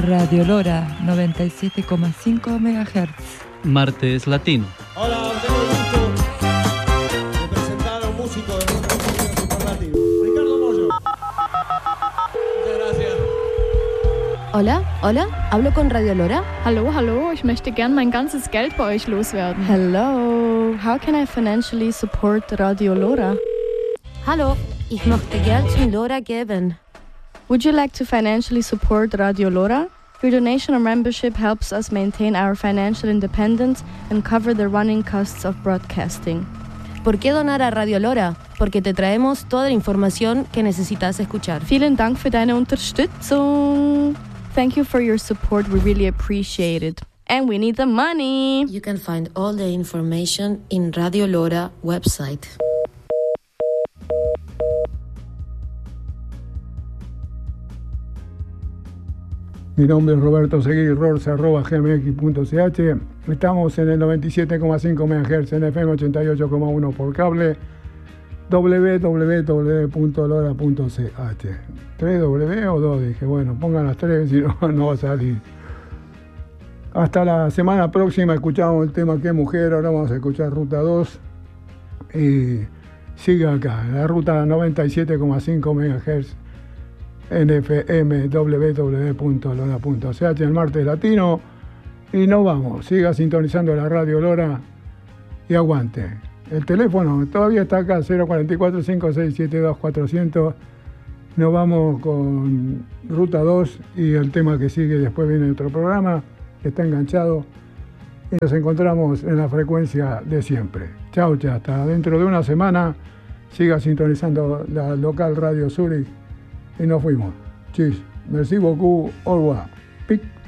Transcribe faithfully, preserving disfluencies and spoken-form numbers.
Radio Lora noventa y siete coma cinco megahertz. Martes Latino. Hola, tengo el gusto de presentar a un músico de nuestro músico superlativo, Ricardo Mollo. Muchas gracias. Hola, hola, hablo con Radio Lora. Hallo, hallo, ich möchte gern mein ganzes Geld bei euch loswerden. Hello, how can I financially support Radio Lora? Hallo, ich möchte Geld in Lora geben. Would you like to financially support Radio Lora? Your donation or membership helps us maintain our financial independence and cover the running costs of broadcasting. ¿Por qué donar a Radio Lora? Porque te traemos toda la información que necesitas escuchar. Vielen Dank für deine Unterstützung. Thank you for your support, we really appreciate it. And we need the money. You can find all the information in Radio Lora website. Mi nombre es Roberto Seguí, rors arroba gmx punto c h. Estamos en el noventa y siete coma cinco megahertz, en F M ochenta y ocho coma uno por cable, doble u doble u doble u punto lora punto c h. ¿Tres W o dos? Dije, bueno, pongan las tres, si no, no va a salir. Hasta la semana próxima escuchamos el tema Qué Mujer, ahora vamos a escuchar Ruta dos. Y sigue acá, la ruta noventa y siete coma cinco megahertz. En F M, doble u doble u punto lora punto c h, el martes latino. Y nos vamos, siga sintonizando la Radio Lora y aguante. El teléfono todavía está acá, cero cuatro cuatro, cinco seis siete dos, cuatrocientos. Nos vamos con Ruta dos y el tema que sigue, después viene otro programa, que está enganchado. Y nos encontramos en la frecuencia de siempre. Chau, chau, hasta dentro de una semana. Siga sintonizando la local Radio Zurich. Y nos fuimos. Chis. Merci beaucoup. Au revoir. Pic.